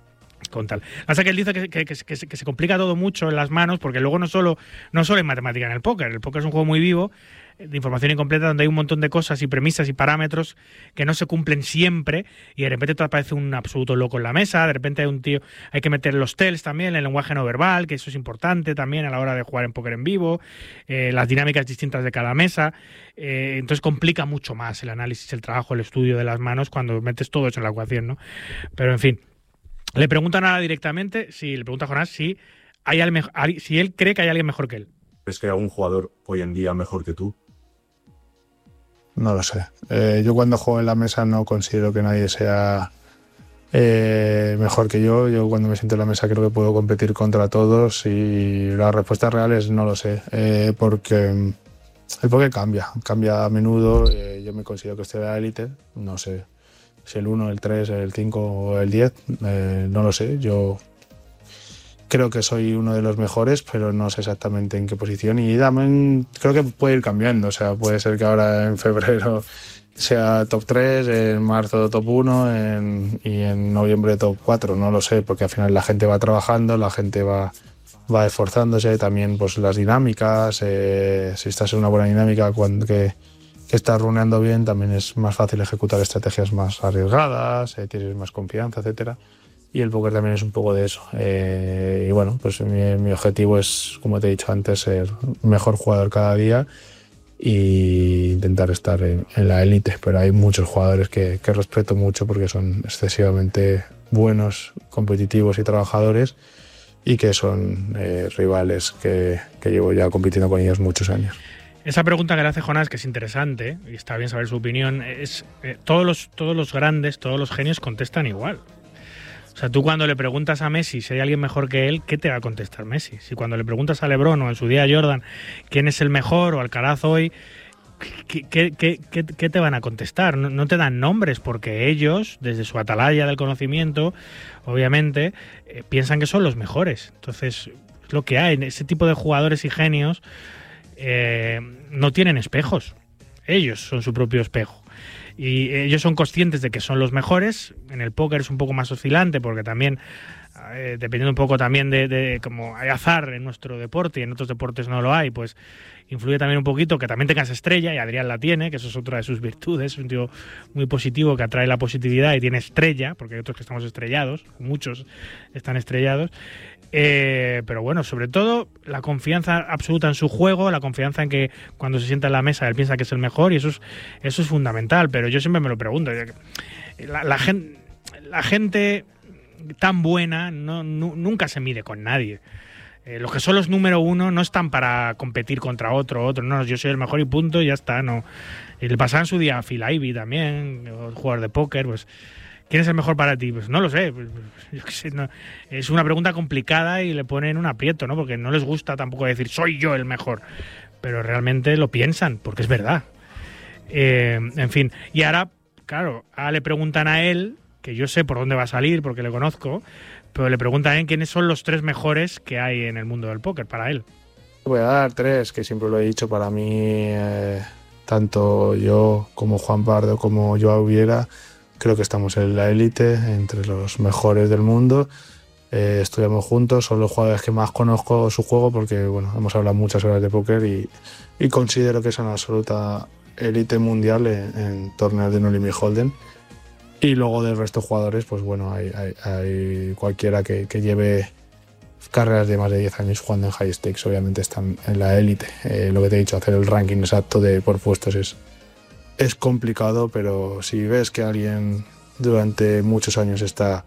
con tal. Hasta que él dice que, que, que, que, se, que se complica todo mucho en las manos, porque luego no solo, no solo hay matemática en el póker, el póker es un juego muy vivo, de información incompleta, donde hay un montón de cosas y premisas y parámetros que no se cumplen siempre, y de repente te aparece un absoluto loco en la mesa, de repente hay un tío, hay que meter los tells también, el lenguaje no verbal, que eso es importante también a la hora de jugar en póker en vivo, eh, las dinámicas distintas de cada mesa, eh, entonces complica mucho más el análisis, el trabajo, el estudio de las manos cuando metes todo eso en la ecuación, ¿no? Pero en fin. Le preguntan ahora directamente, si le pregunta a Jonás si, hay al si él cree que hay alguien mejor que él. ¿Es que hay algún jugador hoy en día mejor que tú? No lo sé. Eh, yo cuando juego en la mesa no considero que nadie sea eh, mejor que yo. Yo cuando me siento en la mesa creo que puedo competir contra todos y la respuesta real es no lo sé. Eh, porque el póker cambia, cambia a menudo. Eh, yo me considero que estoy en la élite, no sé. Si el uno, el tres, el cinco o el diez, eh, no lo sé. Yo creo que soy uno de los mejores, pero no sé exactamente en qué posición. Y también creo que puede ir cambiando. O sea, puede ser que ahora en febrero sea top tres, en marzo top uno en, y en noviembre top cuatro. No lo sé, porque al final la gente va trabajando, la gente va, va esforzándose. También pues las dinámicas, eh, si estás en una buena dinámica cuando que... que estás runeando bien, también es más fácil ejecutar estrategias más arriesgadas, eh, tienes más confianza, etcétera. Y el póker también es un poco de eso. Eh, y bueno, pues mi, mi objetivo es, como te he dicho antes, ser mejor jugador cada día e intentar estar en, en la élite. Pero hay muchos jugadores que, que respeto mucho porque son excesivamente buenos, competitivos y trabajadores y que son eh, rivales que, que llevo ya compitiendo con ellos muchos años. Esa pregunta que le hace Jonás, que es interesante, y está bien saber su opinión, es eh, todos los, todos los grandes, todos los genios contestan igual. O sea, tú cuando le preguntas a Messi si hay alguien mejor que él, ¿qué te va a contestar Messi? Si cuando le preguntas a LeBron o en su día a Jordan quién es el mejor o Alcaraz hoy, ¿qué, qué, qué, qué, qué te van a contestar? No, no te dan nombres porque ellos, desde su atalaya del conocimiento, obviamente, eh, piensan que son los mejores. Entonces, es lo que hay. Ese tipo de jugadores y genios Eh, no tienen espejos, ellos son su propio espejo y ellos son conscientes de que son los mejores. En el póker es un poco más oscilante porque también eh, dependiendo un poco también de, de como hay azar en nuestro deporte y en otros deportes no lo hay, pues influye también un poquito que también tengas estrella, y Adrián la tiene, que eso es otra de sus virtudes, es un tío muy positivo que atrae la positividad y tiene estrella, porque hay otros que estamos estrellados, muchos están estrellados. Eh, pero bueno, sobre todo la confianza absoluta en su juego, la confianza en que cuando se sienta en la mesa él piensa que es el mejor, y eso es, eso es fundamental. Pero yo siempre me lo pregunto, la, la, gen, la gente tan buena no, nu, nunca se mide con nadie. Eh, los que son los número uno no están para competir contra otro, otro, no, yo soy el mejor y punto, y ya está, no. Y le pasaba en su día a Phil Ivey también, jugador de póker, pues ¿quién es el mejor para ti? Pues no lo sé. Yo qué sé, no. Es una pregunta complicada y le ponen un aprieto, ¿no? Porque no les gusta tampoco decir soy yo el mejor. Pero realmente lo piensan, porque es verdad. Eh, en fin. Y ahora, claro, ahora le preguntan a él, que yo sé por dónde va a salir porque le conozco, pero le preguntan a él quiénes son los tres mejores que hay en el mundo del póker para él. Voy a dar tres, que siempre lo he dicho, para mí, eh, tanto yo como Juan Pardo como Joao Vieira, creo que estamos en la élite, entre los mejores del mundo. Eh, estudiamos juntos, son los jugadores que más conozco su juego, porque bueno, hemos hablado muchas horas de póker y, y considero que son absoluta élite mundial en, en torneos de No Limit Hold'em. Y luego del resto de jugadores, pues bueno, hay, hay, hay cualquiera que, que lleve carreras de más de diez años jugando en high stakes, obviamente están en la élite. Eh, lo que te he dicho, hacer el ranking exacto de por puestos es Es complicado, pero si ves que alguien durante muchos años está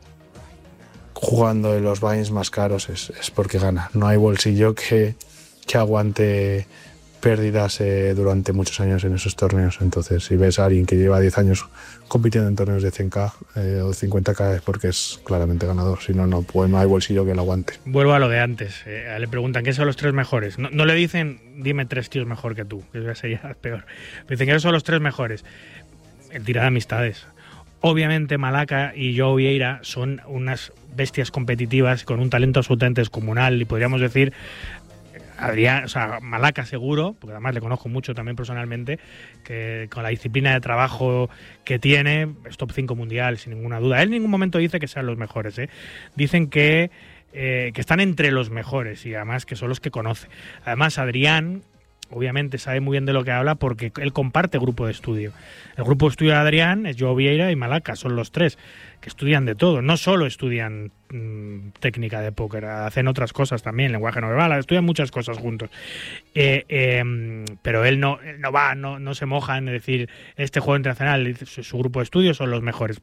jugando en los buy-ins más caros, es, es porque gana. No hay bolsillo que, que aguante pérdidas eh, durante muchos años en esos torneos. Entonces, si ves a alguien que lleva diez años compitiendo en torneos de cien K eh, o cincuenta K, es porque es claramente ganador. Si no, no, pues no hay bolsillo que lo aguante. Vuelvo a lo de antes. Eh, le preguntan quiénes son los tres mejores. No, no le dicen, dime tres tíos mejor que tú, que eso sería peor. Le dicen quiénes son los tres mejores. El tirar de amistades. Obviamente Malaka y Joao Vieira son unas bestias competitivas con un talento absolutamente descomunal, y podríamos decir Adrián, o sea, Malaka seguro, porque además le conozco mucho también personalmente, que con la disciplina de trabajo que tiene, es top cinco mundial, sin ninguna duda. Él en ningún momento dice que sean los mejores, ¿eh? Dicen que, eh, que están entre los mejores, y además que son los que conoce. Además, Adrián obviamente sabe muy bien de lo que habla, porque él comparte grupo de estudio. El grupo de estudio de Adrián es Joao Vieira y Malaka, son los tres que estudian de todo. No solo estudian mmm, técnica de póker, hacen otras cosas también, lenguaje no verbal, estudian muchas cosas juntos. Eh, eh, pero él no, él no va, no, no se moja en decir este juego internacional, su, su grupo de estudio son los mejores.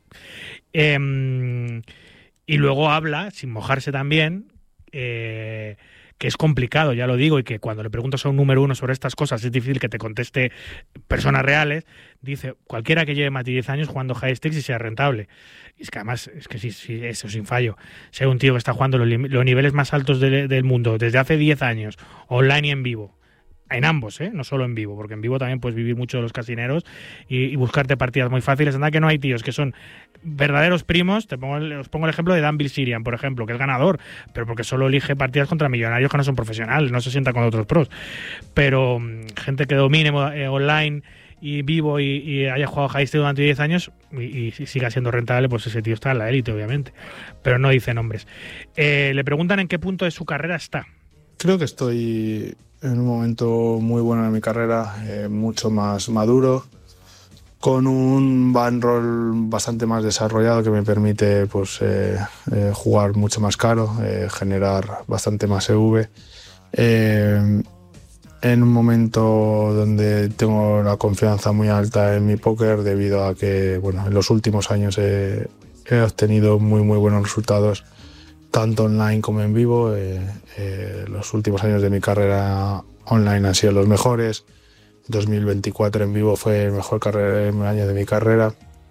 Eh, y luego habla, sin mojarse también, eh, que es complicado, ya lo digo, y que cuando le preguntas a un número uno sobre estas cosas es difícil que te conteste personas reales. Dice, cualquiera que lleve más de diez años jugando high stakes y sea rentable. Y es que además, es que sí, sí, eso sin fallo. Si hay un tío que está jugando los, los niveles más altos de, del mundo desde hace diez años, online y en vivo, en ambos, ¿eh? No solo en vivo, porque en vivo también puedes vivir mucho de los casineros y, y buscarte partidas muy fáciles. Anda que no hay tíos que son verdaderos primos. Te pongo, os pongo el ejemplo de Dan Bilzerian, por ejemplo, que es ganador, pero porque solo elige partidas contra millonarios que no son profesionales, no se sienta con otros pros. Pero gente que domine eh, online y vivo y, y haya jugado high stakes durante diez años y, y siga siendo rentable, pues ese tío está en la élite, obviamente. Pero no dice nombres. Eh, le preguntan en qué punto de su carrera está. Creo que estoy en un momento muy bueno en mi carrera, eh, mucho más maduro, con un bankroll bastante más desarrollado que me permite pues, eh, eh, jugar mucho más caro, eh, generar bastante más E V. Eh, en un momento donde tengo la confianza muy alta en mi póker, debido a que bueno, en los últimos años he, he obtenido muy muy buenos resultados tanto online como en vivo. Eh, eh, los últimos años de mi carrera online han sido los mejores. dos mil veinticuatro en vivo fue el mejor carrera, el año de mi carrera.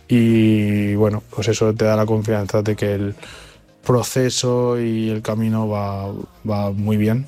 Y bueno, pues eso te da la confianza de que el proceso y el camino va, va muy bien.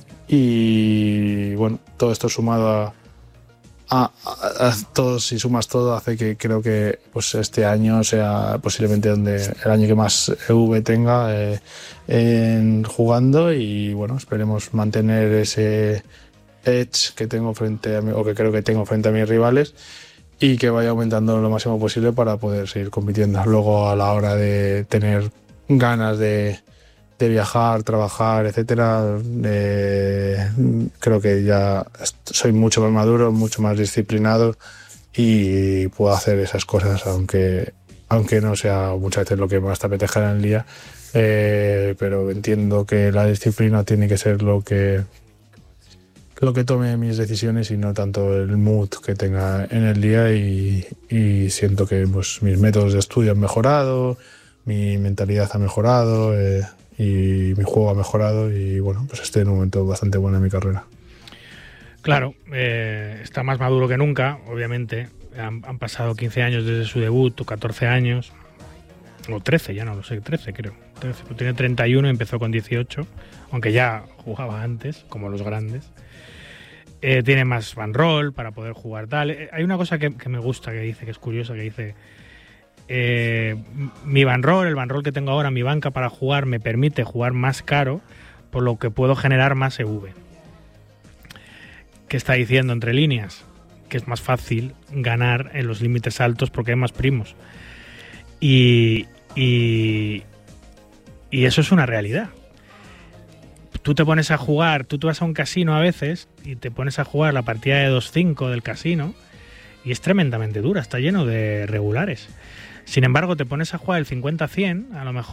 Y bueno, todo esto sumado a, a, a, a todos, si sumas todo, hace que creo que pues este año sea posiblemente donde el año que más E V tenga eh, en jugando. Y bueno, esperemos mantener ese edge que tengo frente a mí, o que creo que tengo frente a mis rivales, y que vaya aumentando lo máximo posible para poder seguir compitiendo. Luego, a la hora de tener ganas de, de viajar, trabajar, etcétera, eh, creo que ya soy mucho más maduro, mucho más disciplinado y puedo hacer esas cosas, aunque, aunque no sea muchas veces lo que más te apetezca en el día, eh, pero entiendo que la disciplina tiene que ser lo que lo que tome mis decisiones y no tanto el mood que tenga en el día, y, y siento que pues, mis métodos de estudio han mejorado, mi mentalidad ha mejorado, eh, y mi juego ha mejorado, y bueno, pues estoy en un momento bastante bueno en mi carrera. Claro, eh, está más maduro que nunca, obviamente. Han, han pasado quince años desde su debut, o catorce años, o trece, ya no lo sé, trece creo. trece, pues tiene treinta y uno y empezó con dieciocho, aunque ya jugaba antes, como los grandes. Eh, tiene más van-roll para poder jugar tal. Eh, hay una cosa que, que me gusta, que dice, que es curiosa, que dice... Eh, mi van-roll, el van-roll que tengo ahora, mi banca para jugar, me permite jugar más caro, por lo que puedo generar más E V. ¿Qué está diciendo entre líneas? Que es más fácil ganar en los límites altos porque hay más primos. Y, y, y eso es una realidad. Tú te pones a jugar, tú te vas a un casino a veces y te pones a jugar la partida de dos cinco del casino y es tremendamente dura, está lleno de regulares. Sin embargo, te pones a jugar el cincuenta cien, a lo mejor